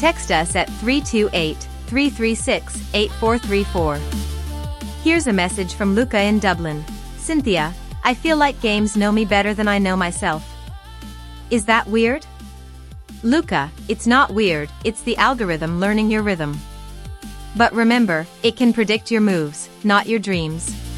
text us at 328-336-8434. Here's a message from Luca in Dublin. Cynthia, I feel like games know me better than I know myself. Is that weird? Luca, it's not weird, it's the algorithm learning your rhythm. But remember, it can predict your moves, not your dreams.